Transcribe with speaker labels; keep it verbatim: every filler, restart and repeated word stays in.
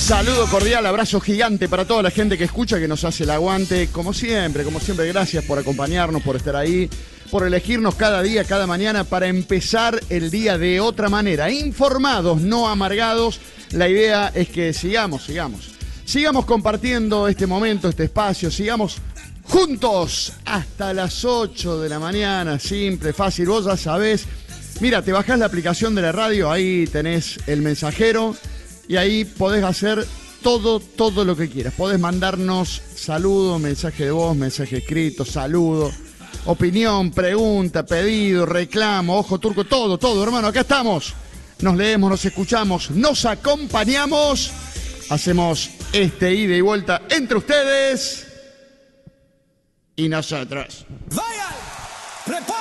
Speaker 1: Saludo cordial, abrazo gigante para toda la gente que escucha, que nos hace el aguante. Como siempre, como siempre, gracias por acompañarnos, por estar ahí, por elegirnos cada día, cada mañana para empezar el día de otra manera. Informados, no amargados. La idea es que sigamos, sigamos. Sigamos compartiendo este momento, este espacio. Sigamos juntos hasta las ocho de la mañana. Simple, fácil, vos ya sabés. Mira, te bajás la aplicación de la radio, ahí tenés el mensajero. Y ahí podés hacer todo, todo lo que quieras. Podés mandarnos saludos, mensaje de voz, mensaje escrito, saludo, opinión, pregunta, pedido, reclamo, ojo turco, todo, todo, hermano. Acá estamos. Nos leemos, nos escuchamos, nos acompañamos. Hacemos este ida y vuelta entre ustedes y nosotros.